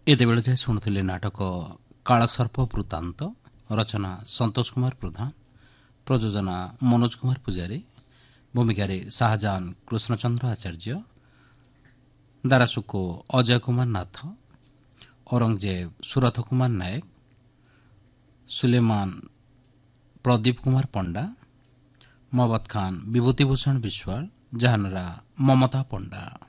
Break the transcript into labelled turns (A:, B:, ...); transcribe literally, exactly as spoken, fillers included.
A: ଏତେବେଳେ ଯାଏ ଶୁଣୁଥିଲେ ନାଟକ କାଳସର୍ପ ବୃତ୍ତାନ୍ତ। ରଚନା ସନ୍ତୋଷ କୁମାର ପ୍ରଧାନ, ପ୍ରଯୋଜନା ମନୋଜ କୁମାର ପୂଜାରୀ, ଭୂମିକାରେ ଶାହଜାହାନ କୃଷ୍ଣଚନ୍ଦ୍ର ଆଚାର୍ଯ୍ୟ, ଦାରାସୁକୋ ଅଜୟ କୁମାର ନାଥ, ଔରଙ୍ଗଜେବ ସୁରଥ କୁମାର ନାୟକ, ସୁଲେମାନ ପ୍ରଦୀପ କୁମାର ପଣ୍ଡା, ମହମ୍ମଦ ଖାନ ବିଭୂତିଭୂଷଣ ବିଶ୍ୱାଳ, ଜାହାନରା ମମତା ପଣ୍ଡା।